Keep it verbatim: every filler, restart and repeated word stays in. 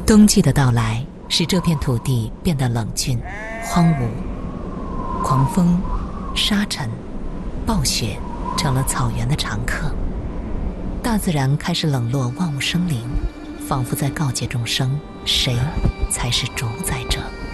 冬季的到来使这片土地变得冷峻、荒芜，狂风、沙尘、暴雪成了草原的常客。大自然开始冷落万物生灵，仿佛在告诫众生：谁才是主宰者？